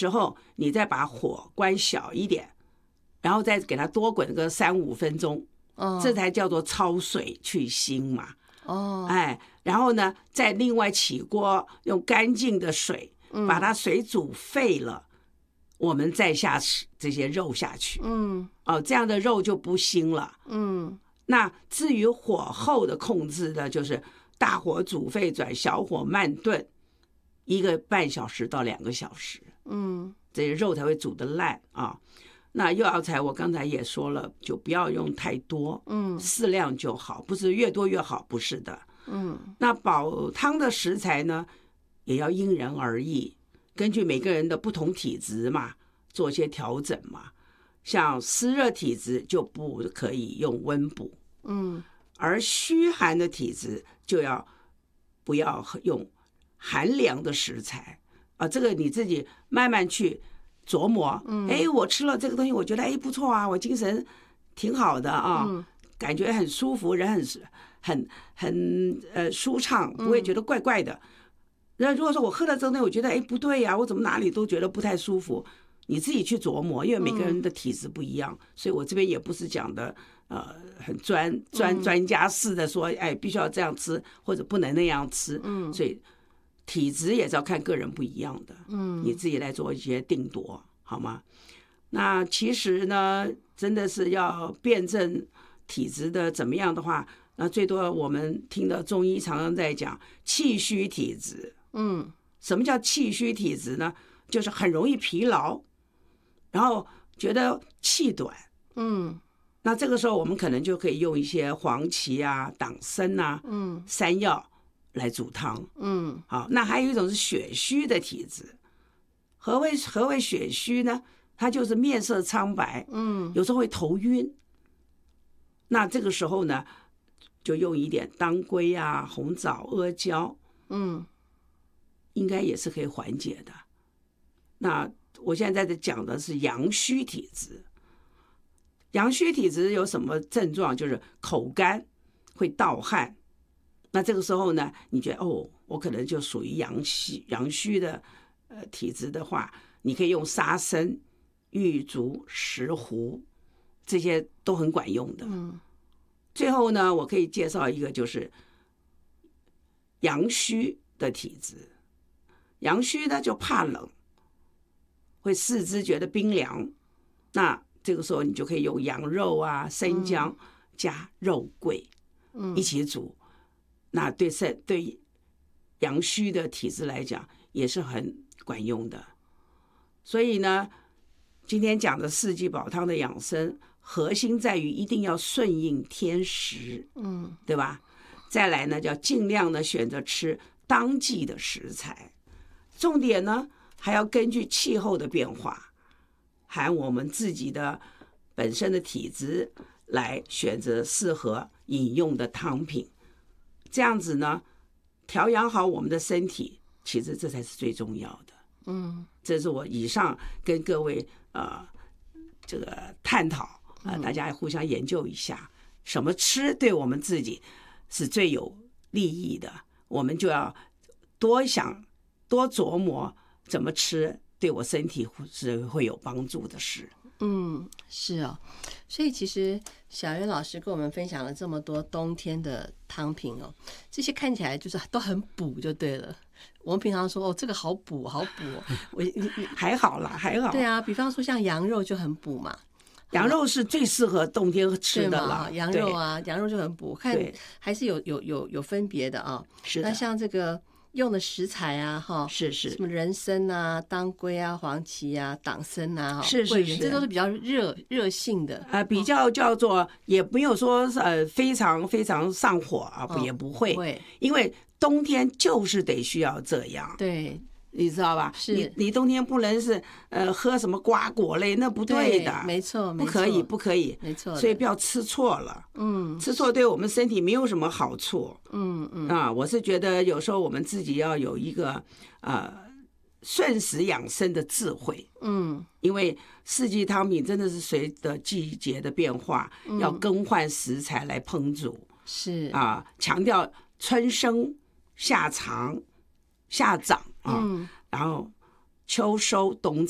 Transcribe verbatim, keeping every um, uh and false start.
时候，你再把火关小一点，然后再给它多滚个三五分钟，哦，这才叫做焯水去腥嘛。哦，哎，然后呢，再另外起锅，用干净的水把它水煮沸了，嗯，我们再下这些肉下去。嗯，哦，这样的肉就不腥了。嗯，那至于火候的控制呢，就是大火煮沸转小火慢炖，一个半小时到两个小时。嗯，这些肉才会煮得烂啊。那幼药材我刚才也说了，就不要用太多，嗯，适量就好，不是越多越好，不是的。嗯，那煲汤的食材呢，也要因人而异，根据每个人的不同体质嘛，做一些调整嘛。像湿热体质就不可以用温补，嗯，而虚寒的体质就要不要用寒凉的食材啊，这个你自己慢慢去琢磨。嗯，哎，我吃了这个东西，我觉得哎不错啊，我精神挺好的啊，嗯，感觉很舒服，人很很很呃舒畅，不会觉得怪怪的。那、嗯、如果说我喝了这个东西，我觉得哎不对呀、啊，我怎么哪里都觉得不太舒服，你自己去琢磨，因为每个人的体质不一样，嗯、所以我这边也不是讲的呃很专专专家式的说，哎必须要这样吃或者不能那样吃，嗯，所以体质也是要看个人不一样的，嗯，你自己来做一些定夺，好吗？那其实呢，真的是要辩证体质的怎么样的话，那最多我们听到中医常常在讲气虚体质，嗯，什么叫气虚体质呢？就是很容易疲劳，然后觉得气短，嗯，那这个时候我们可能就可以用一些黄芪啊、党参啊、嗯、山药来煮汤，嗯，好，那还有一种是血虚的体质。何谓何谓血虚呢？它就是面色苍白，嗯，有时候会头晕。那这个时候呢，就用一点当归啊、红枣、阿胶，嗯，应该也是可以缓解的。那我现在在讲的是阳虚体质。阳虚体质有什么症状？就是口干，会盗汗。那这个时候呢，你觉得哦，我可能就属于阳虚阳虚的呃体质的话，你可以用沙参、玉竹、石斛，这些都很管用的。嗯。最后呢，我可以介绍一个就是阳虚的体质。阳虚呢就怕冷，会四肢觉得冰凉。那这个时候你就可以用羊肉啊、生姜加肉桂，嗯，一起煮。那对肾对阳虚的体质来讲也是很管用的。所以呢，今天讲的四季煲汤的养生，核心在于一定要顺应天时，嗯，对吧？再来呢，叫尽量的选择吃当季的食材，重点呢还要根据气候的变化，含我们自己的本身的体质来选择适合饮用的汤品。这样子呢，调养好我们的身体，其实这才是最重要的。嗯，这是我以上跟各位呃这个探讨啊、呃，大家互相研究一下，什么吃对我们自己是最有利益的，我们就要多想多琢磨怎么吃对我身体是会有帮助的事。 嗯，是哦，所以其实小渊老师跟我们分享了这么多冬天的汤品哦，这些看起来就是都很补就对了。我们平常说哦，这个好补好补、哦，我你你还好啦，还好。 对啊，比方说像羊肉就很补嘛， 羊肉是最适合冬天吃的了。 羊肉啊，羊肉就很补，看还是有有有有分别的啊。 是的。 那像这个用的食材啊，哈， 是是， 什么人参啊、当归啊、黄芪啊、党参啊， 是是是， 这都是比较热热性的啊、呃，比较叫做也没有说呃非常非常上火啊，哦、也不会， 不会， 因为冬天就是得需要这样。 对。 你知道吧？ 是你你冬天不能是呃喝什么瓜果类，那不对的， 对没错， 不可以，不可以， 没错。 所以不要吃错了，嗯，吃错对我们身体没有什么好处，嗯嗯啊，我是觉得有时候我们自己要有一个呃顺时养生的智慧，嗯，因为四季汤品真的是随着季节的变化，嗯、要更换食材来烹煮， 是啊，强调春生夏长夏长。啊、嗯，然后秋收冬